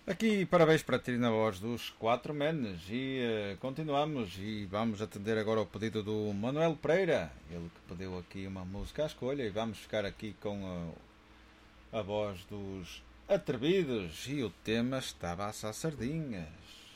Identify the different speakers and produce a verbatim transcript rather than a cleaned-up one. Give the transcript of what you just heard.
Speaker 1: Aqui, parabéns para ti na voz dos quatro menes e uh, continuamos e vamos atender agora ao pedido do Manuel Pereira, ele que pediu aqui uma música à escolha e vamos ficar aqui com a, a voz dos Atrevidos e o tema estava a assar sardinhas.